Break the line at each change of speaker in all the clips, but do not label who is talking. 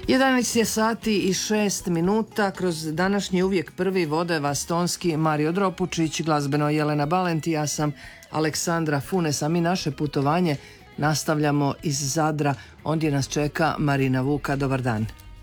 11 je sati i 6 minuta. Kroz današnji uvijek prvi vode vas tonski Mario Dropučić, glazbeno Jelena Balenti, ja sam Aleksandra Funes, a mi naše putovanje nastavljamo iz Zadra. Ondje nas čeka Marina Vuka. Dobar dan.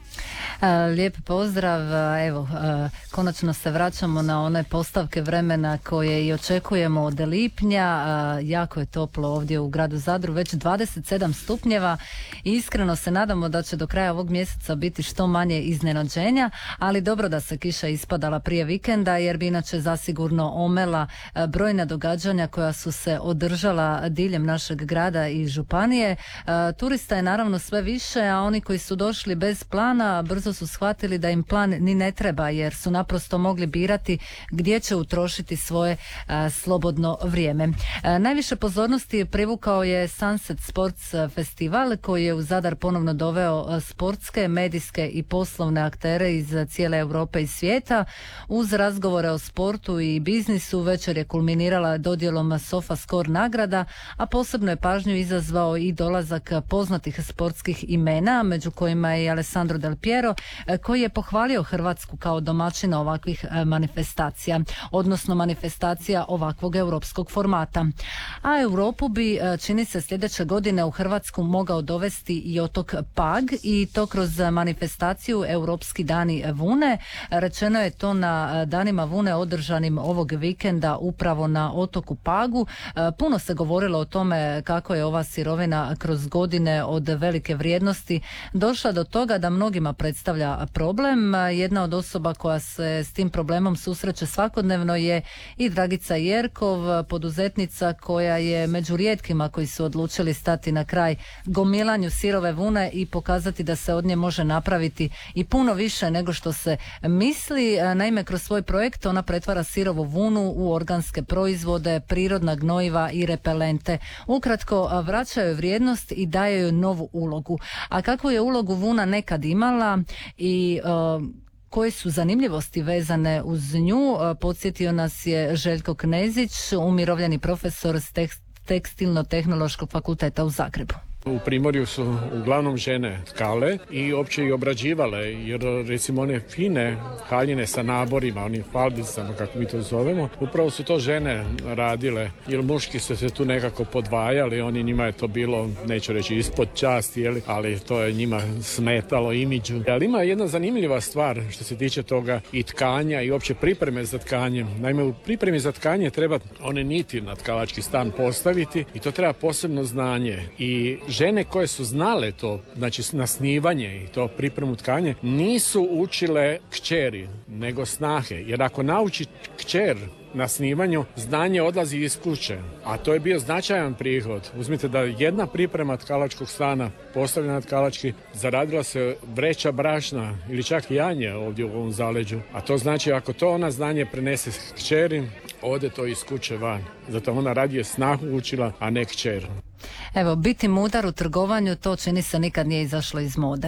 Lijep pozdrav. Evo, konačno se vraćamo na one postavke vremena koje i očekujemo od lipnja. Jako je toplo ovdje u gradu Zadru, već 27 stupnjeva i iskreno se nadamo da će do kraja ovog mjeseca biti što manje iznenađenja, ali dobro da se kiša ispadala prije vikenda jer bi inače zasigurno omela brojna događanja koja su se održala diljem našeg grada i županije. Turista je naravno sve više, a oni koji su došli bez plana brzo su shvatili da im plan ni ne treba jer su naprosto mogli birati gdje će utrošiti svoje slobodno vrijeme. Najviše pozornosti privukao je Sunset Sports Festival koji je u Zadar ponovno doveo sportske, medijske i poslovne aktere iz cijele Europe i svijeta. Uz razgovore o sportu i biznisu večer je kulminirala dodjelom SofaScore nagrada, a posebno je pažnju izazvao i dolazak poznatih sportskih imena, među kojima je Alessandro Del Piero, koji je pohvalio Hrvatsku kao domaćina ovakvih manifestacija, odnosno manifestacija ovakvog europskog formata. A Europu bi, čini se, sljedeće godine u Hrvatsku mogao dovesti i otok Pag i to kroz manifestaciju Europski dani vune. Rečeno je to na danima vune održanim ovog vikenda upravo na otoku Pagu. Puno se govorilo o tome kako je ova sirovina kroz godine od velike vrijednosti došla do toga da mnogima predstavlja problem. Jedna od osoba koja se s tim problemom susreće svakodnevno je i Dragica Jerkov, poduzetnica koja je među rijetkima koji su odlučili stati na kraj gomilanju sirove vune i pokazati da se od nje može napraviti i puno više nego što se misli. Naime, kroz svoj projekt ona pretvara sirovu vunu u organske proizvode, prirodna gnojiva i repelente. Ukratko, vraćaju vrijednost i daje joj novu ulogu. A kakvu je ulogu vuna nekad imala i koje su zanimljivosti vezane uz nju, podsjetio nas je Željko Knezić, umirovljeni profesor s Tekstilno-tehnološkog fakulteta u Zagrebu.
U Primorju su uglavnom žene tkale i uopće i obrađivale, jer recimo one fine haljine sa naborima, onim falbicama kako mi to zovemo, upravo su to žene radile, jer muški su se tu nekako podvajali, njima je to bilo, neću reći ispod časti, ali to je njima smetalo imidžu. Ali ima jedna zanimljiva stvar što se tiče toga i tkanja i uopće pripreme za tkanje. Naime, u pripremi za tkanje treba one niti na tkalački stan postaviti i to treba posebno znanje. I žene koje su znale to, znači nasnivanje i to pripremu tkanje, nisu učile kćeri, nego snahe. Jer ako nauči kćer na snimanju, znanje odlazi iz kuće, a to je bio značajan prihod. Uzmite da jedna priprema tkalačkog stana postavljena tkalački, zaradila se vreća brašna ili čak janje ovdje u ovom zaleđu. A to znači ako to ona znanje prenese kćeri, ode to iz kuće van. Zato ona radije snahu učila, a ne kćer.
Evo, biti mudar u trgovanju, to čini se nikad nije izašlo iz mode.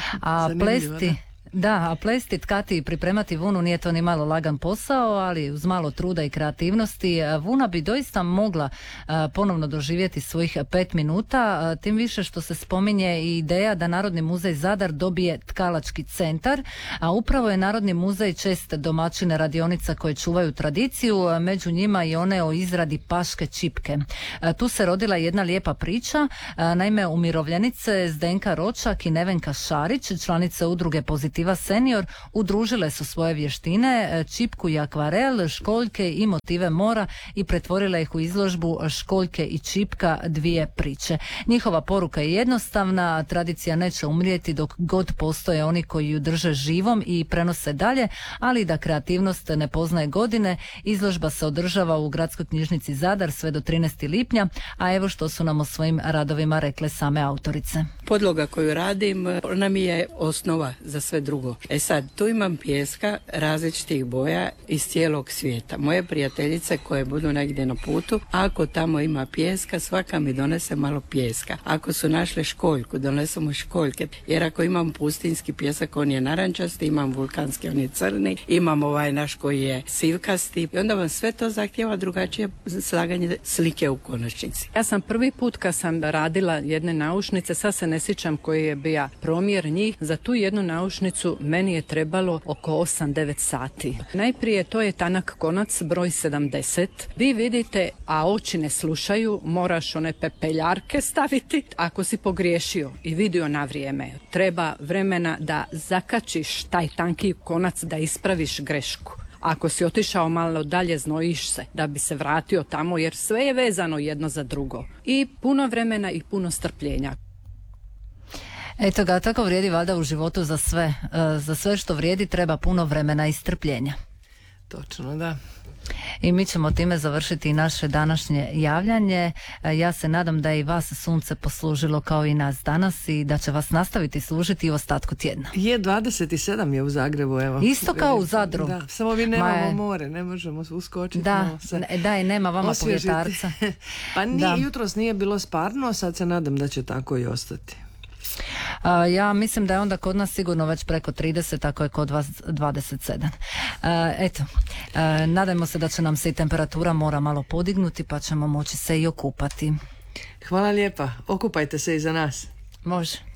A plesti... Da, a plesti, tkati i pripremati vunu nije to ni malo lagan posao, ali uz malo truda i kreativnosti vuna bi doista mogla ponovno doživjeti svojih 5 minuta, tim više što se spominje i ideja da Narodni muzej Zadar dobije tkalački centar, a upravo je Narodni muzej čest domaćine radionica koje čuvaju tradiciju, među njima i one o izradi paške čipke. Tu se rodila jedna lijepa priča, naime umirovljenice Zdenka Ročak i Nevenka Šarić, članice udruge Pozitiva Senior, udružile su svoje vještine, čipku i akvarel, školjke i motive mora i pretvorile ih u izložbu Školjke i čipka, dvije priče. Njihova poruka je jednostavna, tradicija neće umrijeti dok god postoje oni koji ju drže živom i prenose dalje, ali da kreativnost ne poznaje godine. Izložba se održava u Gradskoj knjižnici Zadar sve do 13. lipnja, a evo što su nam o svojim radovima rekle same autorice.
Podloga koju radim, ona mi je osnova za sve drugo. Sad, tu imam pijeska različitih boja iz cijelog svijeta. Moje prijateljice koje budu negdje na putu, ako tamo ima pijeska, svaka mi donese malo pijeska. Ako su našle školjku, donesemo školjke. Jer ako imam pustinski pijesak, on je narančasti, imam vulkanski, on je crni, imam ovaj naš koji je sivkasti. I onda vam sve to zahtijeva drugačije slaganje slike u konačnici.
Ja sam prvi put kad sam radila jedne naušnice, sad se ne sjećam koji je bio promjer njih, za tu jednu naušnicu meni je trebalo oko 8-9 sati. Najprije to je tanak konac broj 70. Vi vidite, a oči ne slušaju, moraš one pepeljarke staviti. Ako si pogriješio i vidio na vrijeme, treba vremena da zakačiš taj tanki konac da ispraviš grešku. Ako si otišao malo dalje, znojiš se da bi se vratio tamo, jer sve je vezano jedno za drugo. I puno vremena i puno strpljenja.
Eto ga, tako vrijedi valjda u životu za sve. Za sve što vrijedi treba puno vremena i strpljenja.
Točno, da.
I mi ćemo time završiti naše današnje javljanje. Ja se nadam da je i vas sunce poslužilo kao i nas danas i da će vas nastaviti služiti i u ostatku tjedna.
Je 27 je u Zagrebu, evo.
Isto kao u Zadru.
Da, samo mi nemamo more, ne možemo uskočiti.
Da, i nema vama povjetarca.
Pa jutros nije bilo sparno, sad se nadam da će tako i ostati.
Ja mislim da je onda kod nas sigurno već preko 30, ako je kod vas 27. Eto, nadajmo se da će nam se i temperatura mora malo podignuti, pa ćemo moći se i okupati.
Hvala lijepa, okupajte se i za nas.
Može.